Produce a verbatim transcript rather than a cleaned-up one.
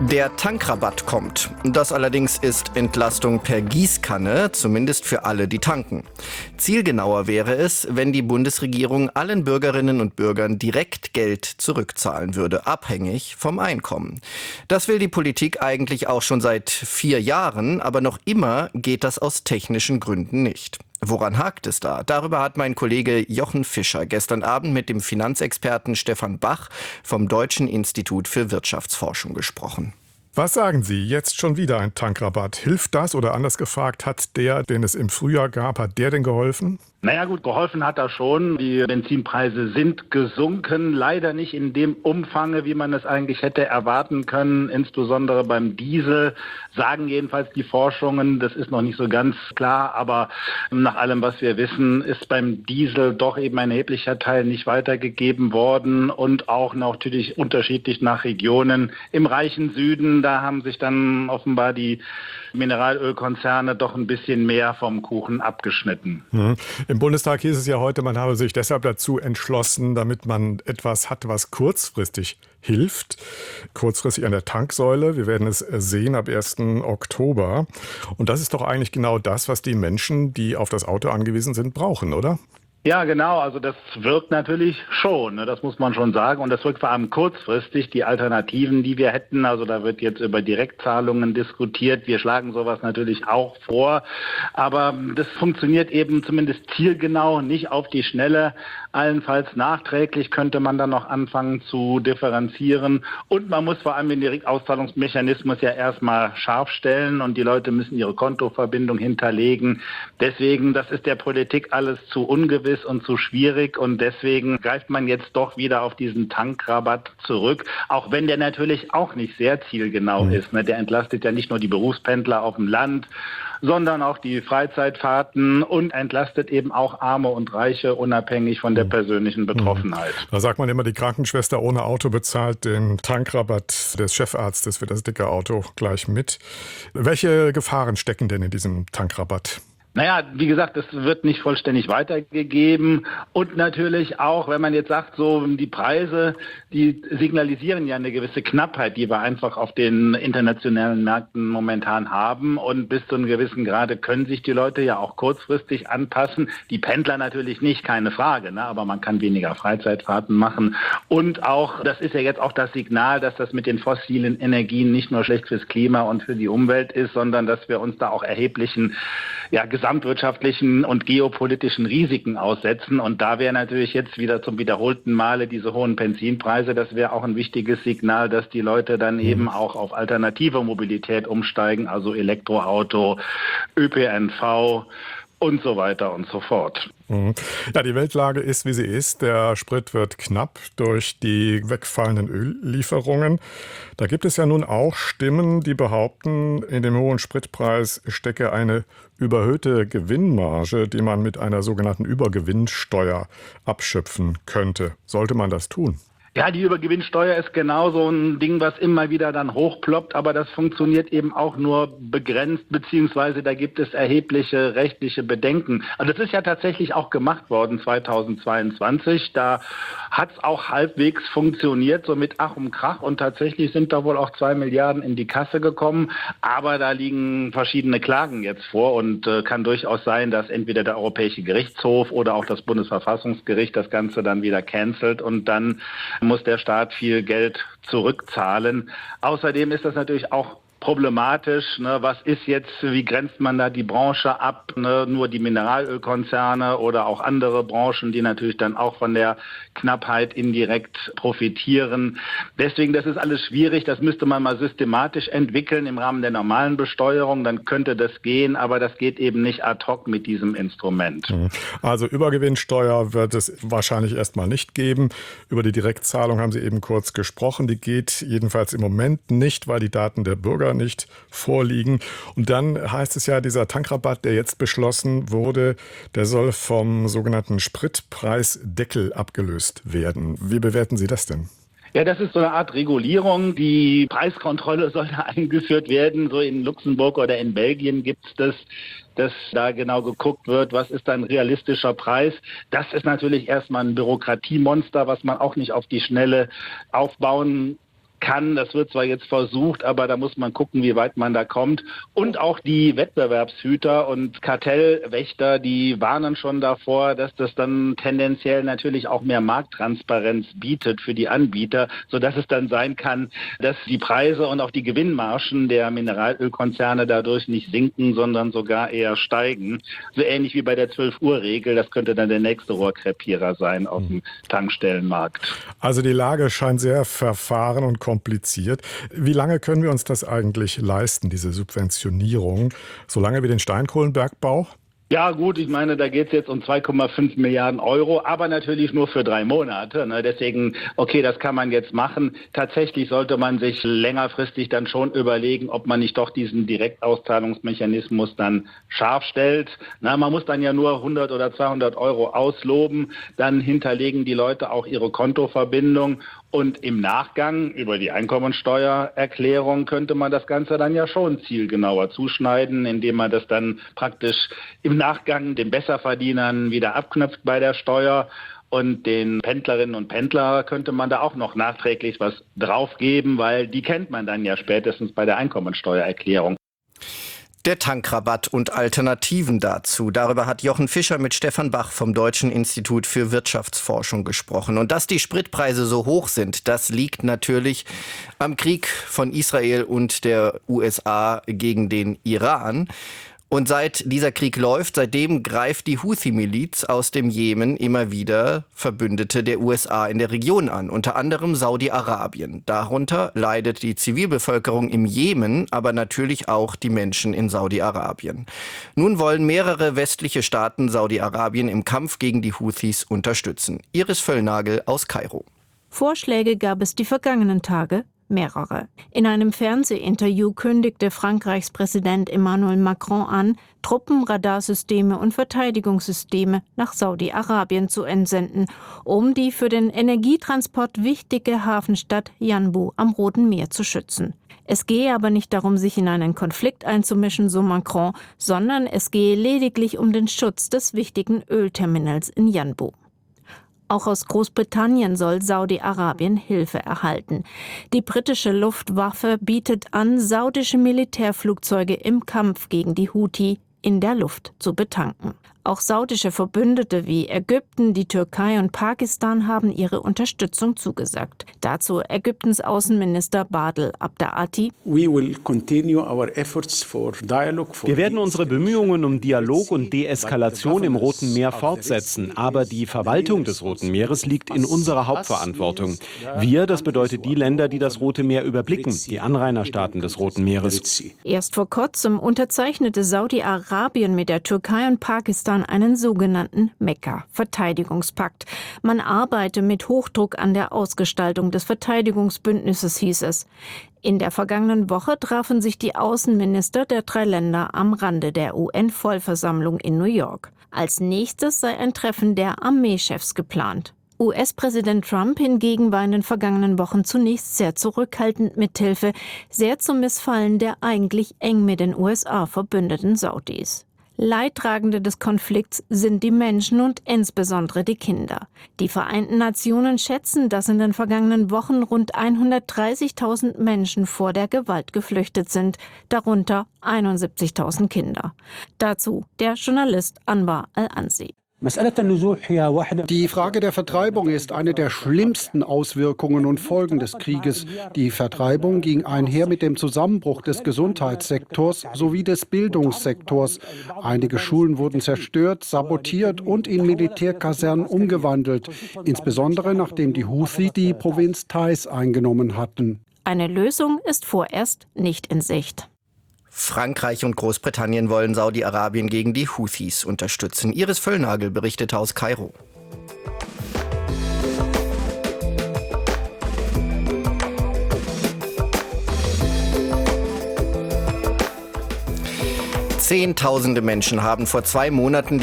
Der Tankrabatt kommt. Das allerdings ist Entlastung per Gießkanne, zumindest für alle, die tanken. Zielgenauer wäre es, wenn die Bundesregierung allen Bürgerinnen und Bürgern direkt Geld zurückzahlen würde, abhängig vom Einkommen. Das will die Politik eigentlich auch schon seit vier Jahren, aber noch immer geht das aus technischen Gründen nicht. Woran hakt es da? Darüber hat mein Kollege Jochen Fischer gestern Abend mit dem Finanzexperten Stefan Bach vom Deutschen Institut für Wirtschaftsforschung gesprochen. Was sagen Sie? Jetzt schon wieder ein Tankrabatt. Hilft das oder anders gefragt, hat der, den es im Frühjahr gab, hat der denn geholfen? Naja gut, geholfen hat das schon. Die Benzinpreise sind gesunken, leider nicht in dem Umfang, wie man es eigentlich hätte erwarten können. Insbesondere beim Diesel sagen jedenfalls die Forschungen, das ist noch nicht so ganz klar, aber nach allem, was wir wissen, ist beim Diesel doch eben ein erheblicher Teil nicht weitergegeben worden und auch natürlich unterschiedlich nach Regionen. Im reichen Süden, da haben sich dann offenbar die Mineralölkonzerne doch ein bisschen mehr vom Kuchen abgeschnitten. Mhm. Im Bundestag hieß es ja heute, man habe sich deshalb dazu entschlossen, damit man etwas hat, was kurzfristig hilft. Kurzfristig an der Tanksäule. Wir werden es sehen ab ersten Oktober. Und das ist doch eigentlich genau das, was die Menschen, die auf das Auto angewiesen sind, brauchen, oder? Ja, genau. Also das wirkt natürlich schon, ne? Das muss man schon sagen. Und das wirkt vor allem kurzfristig. Die Alternativen, die wir hätten, also da wird jetzt über Direktzahlungen diskutiert. Wir schlagen sowas natürlich auch vor. Aber das funktioniert eben zumindest zielgenau, nicht auf die Schnelle. Allenfalls nachträglich könnte man dann noch anfangen zu differenzieren. Und man muss vor allem den Direktauszahlungsmechanismus ja erstmal scharf stellen. Und die Leute müssen ihre Kontoverbindung hinterlegen. Deswegen, das ist der Politik alles zu ungewiss und zu schwierig und deswegen greift man jetzt doch wieder auf diesen Tankrabatt zurück, auch wenn der natürlich auch nicht sehr zielgenau mhm. ist. Ne? Der entlastet ja nicht nur die Berufspendler auf dem Land, sondern auch die Freizeitfahrten und entlastet eben auch Arme und Reiche, unabhängig von der persönlichen Betroffenheit. Da sagt man immer, die Krankenschwester ohne Auto bezahlt den Tankrabatt des Chefarztes für das dicke Auto gleich mit. Welche Gefahren stecken denn in diesem Tankrabatt? Naja, wie gesagt, es wird nicht vollständig weitergegeben und natürlich auch, wenn man jetzt sagt, so die Preise, die signalisieren ja eine gewisse Knappheit, die wir einfach auf den internationalen Märkten momentan haben und bis zu einem gewissen Grade können sich die Leute ja auch kurzfristig anpassen. Die Pendler natürlich nicht, keine Frage, ne? Aber man kann weniger Freizeitfahrten machen und auch, das ist ja jetzt auch das Signal, dass das mit den fossilen Energien nicht nur schlecht fürs Klima und für die Umwelt ist, sondern dass wir uns da auch erheblichen ja, gesamtwirtschaftlichen und geopolitischen Risiken aussetzen. Und da wäre natürlich jetzt wieder zum wiederholten Male diese hohen Benzinpreise, das wäre auch ein wichtiges Signal, dass die Leute dann eben auch auf alternative Mobilität umsteigen, also Elektroauto, Ö P N V und so weiter und so fort. Ja, die Weltlage ist, wie sie ist. Der Sprit wird knapp durch die wegfallenden Öllieferungen. Da gibt es ja nun auch Stimmen, die behaupten, in dem hohen Spritpreis stecke eine überhöhte Gewinnmarge, die man mit einer sogenannten Übergewinnsteuer abschöpfen könnte. Sollte man das tun? Ja, die Übergewinnsteuer ist genau so ein Ding, was immer wieder dann hochploppt, aber das funktioniert eben auch nur begrenzt, beziehungsweise da gibt es erhebliche rechtliche Bedenken. Also das ist ja tatsächlich auch gemacht worden zweitausendzweiundzwanzig, da hat es auch halbwegs funktioniert, so mit Ach und Krach und tatsächlich sind da wohl auch zwei Milliarden in die Kasse gekommen, aber da liegen verschiedene Klagen jetzt vor und äh, kann durchaus sein, dass entweder der Europäische Gerichtshof oder auch das Bundesverfassungsgericht das Ganze dann wieder cancelt und dann muss der Staat viel Geld zurückzahlen. Außerdem ist das natürlich auch problematisch. Ne? Was ist jetzt, wie grenzt man da die Branche ab? Ne? Nur die Mineralölkonzerne oder auch andere Branchen, die natürlich dann auch von der Knappheit indirekt profitieren. Deswegen, das ist alles schwierig. Das müsste man mal systematisch entwickeln im Rahmen der normalen Besteuerung. Dann könnte das gehen, aber das geht eben nicht ad hoc mit diesem Instrument. Also Übergewinnsteuer wird es wahrscheinlich erstmal nicht geben. Über die Direktzahlung haben Sie eben kurz gesprochen. Die geht jedenfalls im Moment nicht, weil die Daten der Bürger nicht vorliegen. Und dann heißt es ja, dieser Tankrabatt, der jetzt beschlossen wurde, der soll vom sogenannten Spritpreisdeckel abgelöst werden. Wie bewerten Sie das denn? Ja, das ist so eine Art Regulierung. Die Preiskontrolle soll da eingeführt werden. So in Luxemburg oder in Belgien gibt es das, dass da genau geguckt wird, was ist ein realistischer Preis. Das ist natürlich erstmal ein Bürokratiemonster, was man auch nicht auf die Schnelle aufbauen kann. Das wird zwar jetzt versucht, aber da muss man gucken, wie weit man da kommt. Und auch die Wettbewerbshüter und Kartellwächter, die warnen schon davor, dass das dann tendenziell natürlich auch mehr Markttransparenz bietet für die Anbieter, sodass es dann sein kann, dass die Preise und auch die Gewinnmargen der Mineralölkonzerne dadurch nicht sinken, sondern sogar eher steigen. So ähnlich wie bei der zwölf-Uhr-Regel. Das könnte dann der nächste Rohrkrepierer sein auf dem Tankstellenmarkt. Also die Lage scheint sehr verfahren und kompliziert. Wie lange können wir uns das eigentlich leisten, diese Subventionierung? Solange wie den Steinkohlenbergbau? Ja gut, ich meine, da geht es jetzt um zwei Komma fünf Milliarden Euro, aber natürlich nur für drei Monate. Ne? Deswegen, okay, das kann man jetzt machen. Tatsächlich sollte man sich längerfristig dann schon überlegen, ob man nicht doch diesen Direktauszahlungsmechanismus dann scharf stellt. Na, man muss dann ja nur hundert oder zweihundert Euro ausloben, dann hinterlegen die Leute auch ihre Kontoverbindung. Und im Nachgang über die Einkommensteuererklärung könnte man das Ganze dann ja schon zielgenauer zuschneiden, indem man das dann praktisch im Nachgang den Besserverdienern wieder abknüpft bei der Steuer. Und den Pendlerinnen und Pendler könnte man da auch noch nachträglich was draufgeben, weil die kennt man dann ja spätestens bei der Einkommensteuererklärung. Der Tankrabatt und Alternativen dazu. Darüber hat Jochen Fischer mit Stefan Bach vom Deutschen Institut für Wirtschaftsforschung gesprochen. Und dass die Spritpreise so hoch sind, das liegt natürlich am Krieg von Israel und der U S A gegen den Iran. Und seit dieser Krieg läuft, seitdem greift die Houthi-Miliz aus dem Jemen immer wieder Verbündete der U S A in der Region an, unter anderem Saudi-Arabien. Darunter leidet die Zivilbevölkerung im Jemen, aber natürlich auch die Menschen in Saudi-Arabien. Nun wollen mehrere westliche Staaten Saudi-Arabien im Kampf gegen die Houthis unterstützen. Iris Völlnagel aus Kairo. Vorschläge gab es die vergangenen Tage. Mehrere. In einem Fernsehinterview kündigte Frankreichs Präsident Emmanuel Macron an, Truppen, Radarsysteme und Verteidigungssysteme nach Saudi-Arabien zu entsenden, um die für den Energietransport wichtige Hafenstadt Yanbu am Roten Meer zu schützen. Es gehe aber nicht darum, sich in einen Konflikt einzumischen, so Macron, sondern es gehe lediglich um den Schutz des wichtigen Ölterminals in Yanbu. Auch aus Großbritannien soll Saudi-Arabien Hilfe erhalten. Die britische Luftwaffe bietet an, saudische Militärflugzeuge im Kampf gegen die Houthi in der Luft zu betanken. Auch saudische Verbündete wie Ägypten, die Türkei und Pakistan haben ihre Unterstützung zugesagt. Dazu Ägyptens Außenminister Badr Abdeati. Wir werden unsere Bemühungen um Dialog und Deeskalation im Roten Meer fortsetzen. Aber die Verwaltung des Roten Meeres liegt in unserer Hauptverantwortung. Wir, das bedeutet die Länder, die das Rote Meer überblicken, die Anrainerstaaten des Roten Meeres. Erst vor kurzem unterzeichnete Saudi-Arabien mit der Türkei und Pakistan einen sogenannten Mekka-Verteidigungspakt. Man arbeite mit Hochdruck an der Ausgestaltung des Verteidigungsbündnisses, hieß es. In der vergangenen Woche trafen sich die Außenminister der drei Länder am Rande der U N-Vollversammlung in New York. Als nächstes sei ein Treffen der Armeechefs geplant. U S-Präsident Trump hingegen war in den vergangenen Wochen zunächst sehr zurückhaltend mit Hilfe, sehr zum Missfallen der eigentlich eng mit den U S A verbündeten Saudis. Leidtragende des Konflikts sind die Menschen und insbesondere die Kinder. Die Vereinten Nationen schätzen, dass in den vergangenen Wochen rund hundertdreißigtausend Menschen vor der Gewalt geflüchtet sind, darunter einundsiebzigtausend Kinder. Dazu der Journalist Anwar Al-Ansi. Die Frage der Vertreibung ist eine der schlimmsten Auswirkungen und Folgen des Krieges. Die Vertreibung ging einher mit dem Zusammenbruch des Gesundheitssektors sowie des Bildungssektors. Einige Schulen wurden zerstört, sabotiert und in Militärkasernen umgewandelt, insbesondere nachdem die Houthi die Provinz Taiz eingenommen hatten. Eine Lösung ist vorerst nicht in Sicht. Frankreich und Großbritannien wollen Saudi-Arabien gegen die Houthis unterstützen. Iris Völlnagel berichtete aus Kairo. Zehntausende Menschen haben vor zwei Monaten die